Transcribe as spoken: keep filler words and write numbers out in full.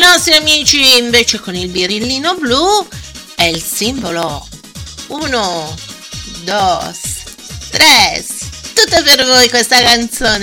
nostri amici invece con il birillino blu è il simbolo. Uno, dos, tres. Tutta per voi questa canzone.